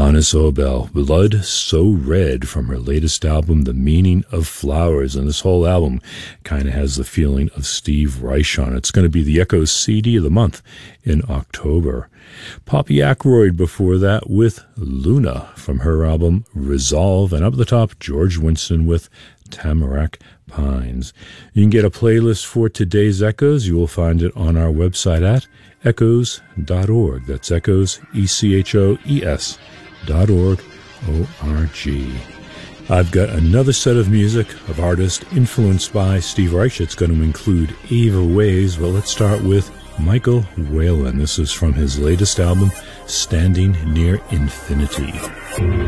Donna Sobel, Blood So Red, from her latest album, The Meaning of Flowers. And this whole album kind of has the feeling of Steve Reich on it. It's going to be the Echoes CD of the month in October. Poppy Ackroyd before that with Luna from her album Resolve. And up at the top, George Winston with Tamarack Pines. You can get a playlist for today's Echoes. You will find it on our website at echoes.org. That's Echoes, ECHOES.org, O-R-G. I've got another set of music of artists influenced by Steve Reich. It's going to include Ava Ways. Well, let's start with Michael Whalen. This is from his latest album, Standing Near Infinity.